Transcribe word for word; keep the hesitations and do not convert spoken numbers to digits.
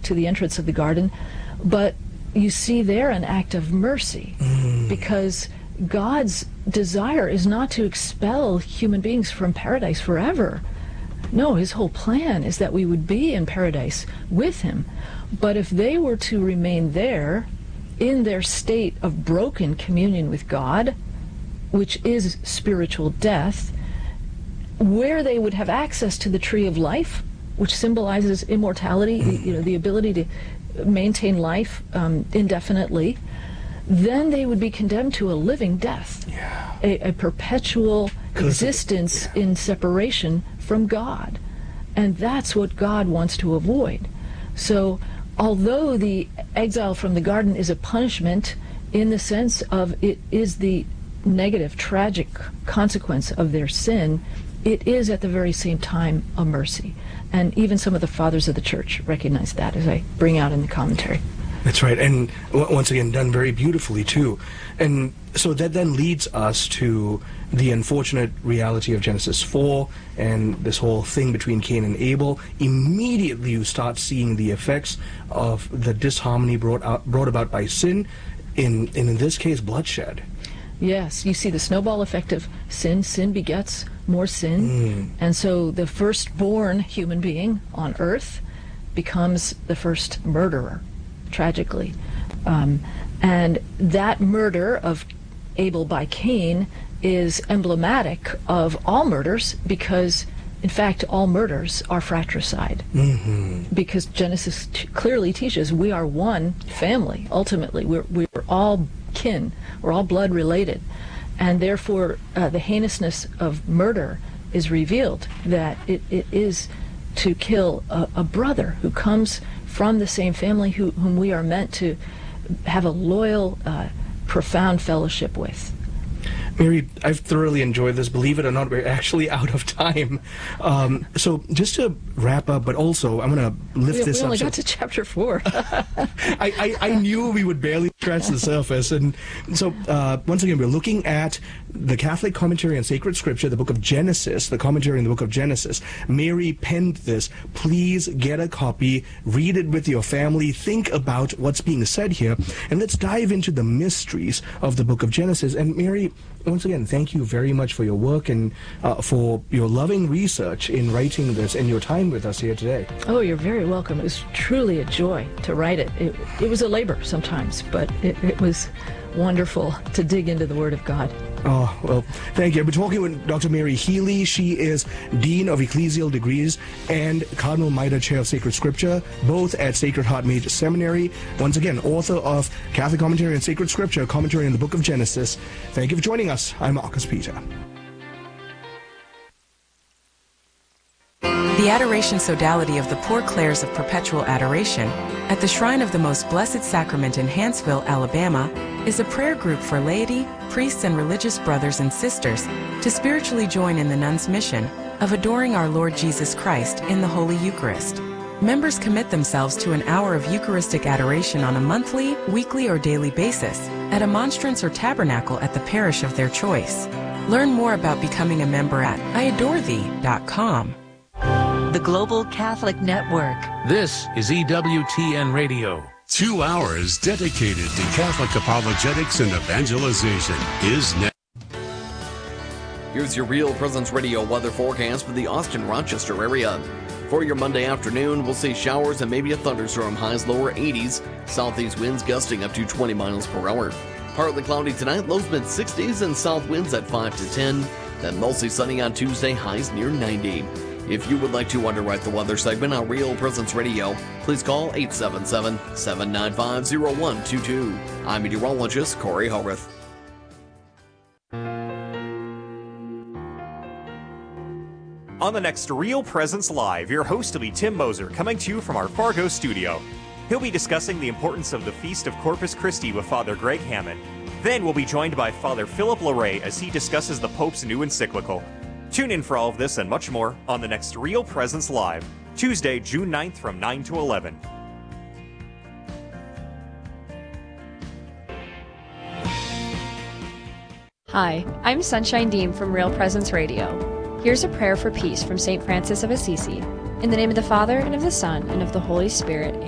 to the entrance of the garden, but you see there an act of mercy, mm. because God's desire is not to expel human beings from paradise forever. No, his whole plan is that we would be in paradise with him. But if they were to remain there in their state of broken communion with God, which is spiritual death, where they would have access to the tree of life, which symbolizes immortality, you know, the ability to maintain life um, indefinitely, then they would be condemned to a living death, yeah. a, a perpetual existence yeah. in separation from God. And that's what God wants to avoid. So although the exile from the garden is a punishment in the sense of it is the negative, tragic consequence of their sin, it is at the very same time a mercy. And even some of the fathers of the church recognize that, as I bring out in the commentary. That's right, and w once again, done very beautifully, too. And so that then leads us to the unfortunate reality of Genesis four and this whole thing between Cain and Abel. Immediately you start seeing the effects of the disharmony brought, out, brought about by sin, in, in, in this case, bloodshed. Yes, you see the snowball effect of sin. Sin begets more sin. Mm. And so the firstborn human being on earth becomes the first murderer, tragically. Um, and that murder of Abel by Cain is emblematic of all murders, because, in fact, all murders are fratricide. Mm-hmm. Because Genesis t clearly teaches we are one family, ultimately. We're, we're all kin. We're all blood related. And therefore, uh, the heinousness of murder is revealed, that it, it is to kill a, a brother who comes from the same family, who, whom we are meant to have a loyal, uh, profound fellowship with. Mary, I've thoroughly enjoyed this. Believe it or not, we're actually out of time. Um, so just to wrap up, but also I'm going to lift we, this we only up. got so to chapter four. I, I, I knew we would barely scratch the surface. And so uh, once again, we're looking at the Catholic commentary on sacred scripture, the book of Genesis, the commentary on the book of Genesis. Mary penned this. Please get a copy, read it with your family, think about what's being said here, and let's dive into the mysteries of the book of Genesis. And Mary, once again, thank you very much for your work and uh, for your loving research in writing this and your time with us here today. Oh, you're very welcome. It was truly a joy to write it. It, it was a labor sometimes, but it, it was wonderful to dig into the Word of God. Oh, well, thank you. I've been talking with Doctor Mary Healy. She is Dean of Ecclesial Degrees and Cardinal Mitre Chair of Sacred Scripture, both at Sacred Heart Major Seminary. Once again, author of Catholic Commentary on Sacred Scripture, Commentary on the Book of Genesis. Thank you for joining us. I'm Marcus Peter. The Adoration Sodality of the Poor Clares of Perpetual Adoration at the Shrine of the Most Blessed Sacrament in Hanceville, Alabama, is a prayer group for laity, priests, and religious brothers and sisters to spiritually join in the nuns' mission of adoring our Lord Jesus Christ in the Holy Eucharist. Members commit themselves to an hour of Eucharistic adoration on a monthly, weekly, or daily basis at a monstrance or tabernacle at the parish of their choice. Learn more about becoming a member at I adore thee dot com. The Global Catholic Network. This is E W T N Radio. Two hours dedicated to Catholic apologetics and evangelization is next. Here's your Real Presence Radio weather forecast for the Austin-Rochester area. For your Monday afternoon, we'll see showers and maybe a thunderstorm, highs lower eighties, southeast winds gusting up to twenty miles per hour. Partly cloudy tonight, lows mid sixties, and south winds at five to ten. Then mostly sunny on Tuesday, highs near ninety. If you would like to underwrite the weather segment on Real Presence Radio, please call eight seven seven, seven nine five, zero one two two. I'm meteorologist Corey Howarth. On the next Real Presence Live, your host will be Tim Moser, coming to you from our Fargo studio. He'll be discussing the importance of the Feast of Corpus Christi with Father Greg Hammond. Then we'll be joined by Father Philip Larray as he discusses the Pope's new encyclical. Tune in for all of this and much more on the next Real Presence Live, Tuesday, June ninth from nine to eleven. Hi, I'm Sunshine Dean from Real Presence Radio. Here's a prayer for peace from Saint Francis of Assisi. In the name of the Father, and of the Son, and of the Holy Spirit.